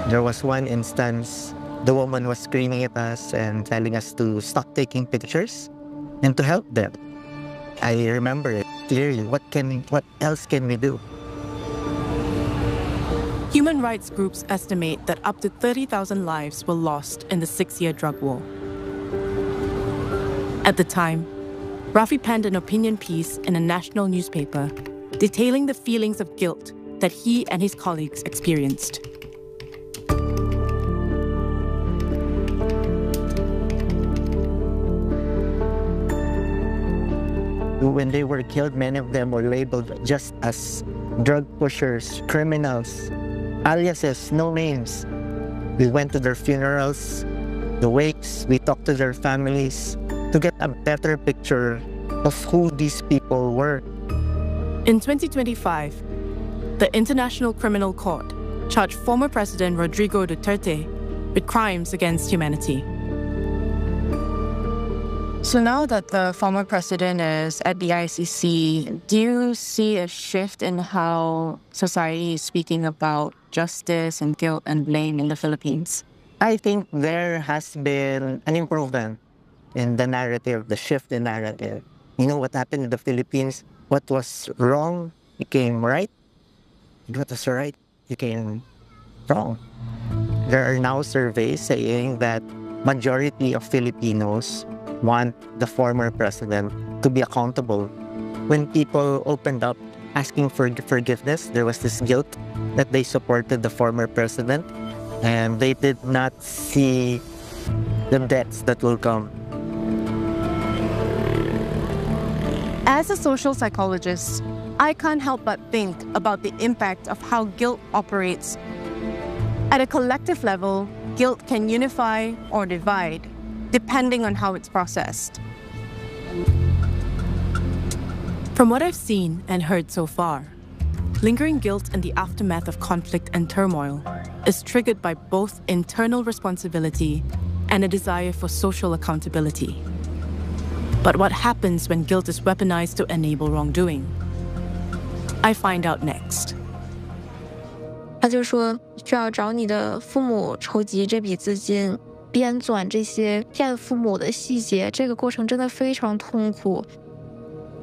There was one instance, the woman was screaming at us and telling us to stop taking pictures and to help them. I remember it clearly. What else can we do? Human rights groups estimate that up to 30,000 lives were lost in the 6-year drug war. At the time, Rafi penned an opinion piece in a national newspaper detailing the feelings of guilt that he and his colleagues experienced. When they were killed, many of them were labeled just as drug pushers, criminals, aliases, no names. We went to their funerals, the wakes, we talked to their families to get a better picture of who these people were. In 2025, the International Criminal Court charged former President Rodrigo Duterte with crimes against humanity. So now that the former president is at the ICC, do you see a shift in how society is speaking about justice and guilt and blame in the Philippines? I think there has been an improvement in the narrative, the shift in narrative. You know what happened in the Philippines? What was wrong became right. What was right became wrong. There are now surveys saying that majority of Filipinos want the former president to be accountable. When people opened up asking for forgiveness, there was this guilt that they supported the former president and they did not see the deaths that will come. As a social psychologist, I can't help but think about the impact of how guilt operates. At a collective level, guilt can unify or divide, depending on how it's processed. From what I've seen and heard so far, lingering guilt in the aftermath of conflict and turmoil is triggered by both internal responsibility and a desire for social accountability. But what happens when guilt is weaponized to enable wrongdoing? I find out next. 他就说需要找你的父母筹集这笔资金，编纂这些骗父母的细节，这个过程真的非常痛苦。